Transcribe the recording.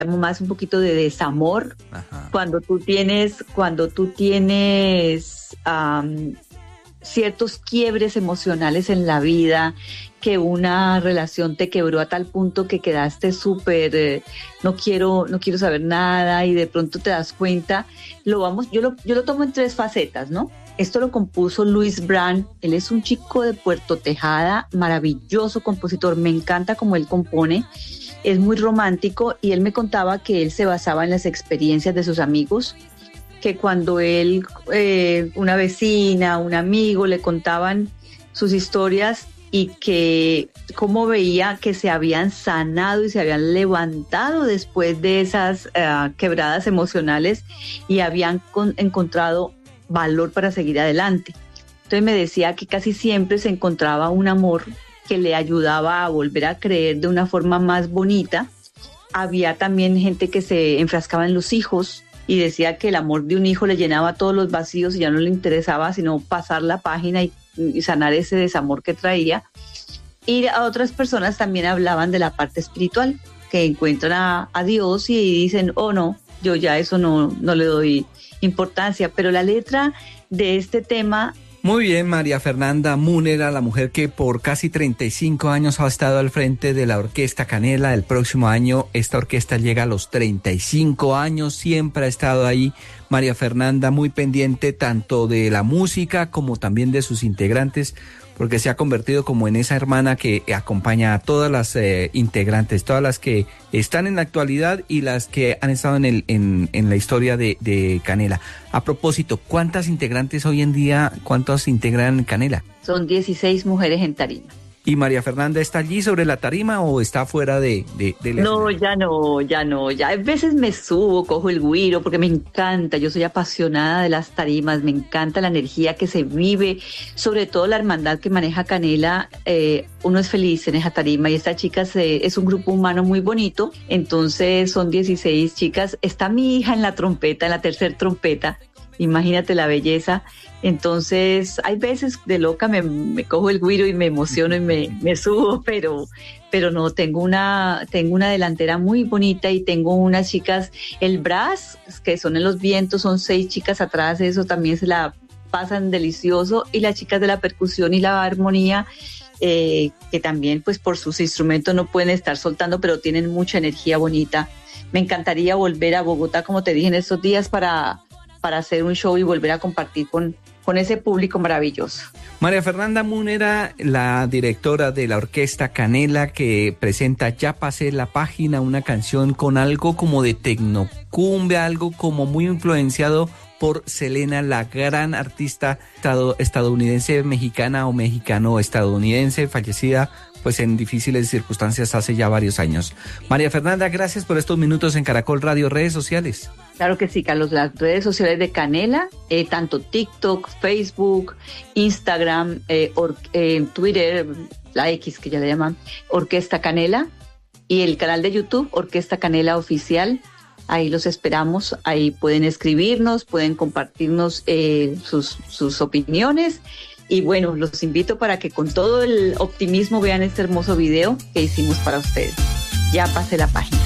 llamo más un poquito de desamor. Ajá. Cuando tú tienes ciertos quiebres emocionales en la vida, que una relación te quebró a tal punto que quedaste súper, no quiero saber nada, y de pronto te das cuenta, yo lo tomo en 3 facetas, ¿no? Esto lo compuso Luis Brand. Él es un chico de Puerto Tejada, maravilloso compositor, me encanta cómo él compone, es muy romántico, y él me contaba que él se basaba en las experiencias de sus amigos, que cuando él, una vecina, un amigo le contaban sus historias, y que cómo veía que se habían sanado y se habían levantado después de esas quebradas emocionales, y habían encontrado valor para seguir adelante. Entonces me decía que casi siempre se encontraba un amor que le ayudaba a volver a creer de una forma más bonita. Había también gente que se enfrascaba en los hijos y decía que el amor de un hijo le llenaba todos los vacíos y ya no le interesaba sino pasar la página y sanar ese desamor que traía. Y a otras personas también hablaban de la parte espiritual, que encuentran a Dios y dicen, oh no, yo ya eso no le doy importancia. Pero la letra de este tema... Muy bien, María Fernanda Múnera, la mujer que por casi 35 años ha estado al frente de la Orquesta Canela. El próximo año esta orquesta llega a los 35 años, siempre ha estado ahí. María Fernanda, muy pendiente tanto de la música como también de sus integrantes, porque se ha convertido como en esa hermana que acompaña a todas las integrantes, todas las que están en la actualidad y las que han estado en la historia de Canela. A propósito, ¿cuántas integrantes hoy en día, cuántos integran Canela? Son 16 mujeres en tarima. ¿Y María Fernanda está allí sobre la tarima o está fuera de la No, escena? ya no. A veces me subo, cojo el güiro porque me encanta. Yo soy apasionada de las tarimas, me encanta la energía que se vive, sobre todo la hermandad que maneja Canela. Uno es feliz en esa tarima, y esta chica es un grupo humano muy bonito. Entonces son 16 chicas. Está mi hija en la trompeta, en la tercer trompeta. Imagínate la belleza. Entonces hay veces de loca me cojo el güiro y me emociono y me subo, pero no, tengo una delantera muy bonita y tengo unas chicas, el brass, que son en los vientos, son 6 chicas atrás, eso también se la pasan delicioso, y las chicas de la percusión y la armonía, que también pues por sus instrumentos no pueden estar soltando, pero tienen mucha energía bonita. Me encantaría volver a Bogotá, como te dije, en estos días para hacer un show y volver a compartir con ese público maravilloso. María Fernanda Múnera, la directora de la Orquesta Canela, que presenta Ya pasé la página, una canción con algo como de tecnocumbia, algo como muy influenciado por Selena, la gran artista estadounidense, mexicana o mexicano-estadounidense, fallecida pues en difíciles circunstancias hace ya varios años. María Fernanda, gracias por estos minutos en Caracol Radio, redes sociales. Claro que sí, Carlos, las redes sociales de Canela, tanto TikTok, Facebook, Instagram, Twitter, la X que ya le llaman, Orquesta Canela, y el canal de YouTube, Orquesta Canela Oficial. Ahí los esperamos, ahí pueden escribirnos, pueden compartirnos sus opiniones. Y bueno, los invito para que con todo el optimismo vean este hermoso video que hicimos para ustedes. Ya pasé la página.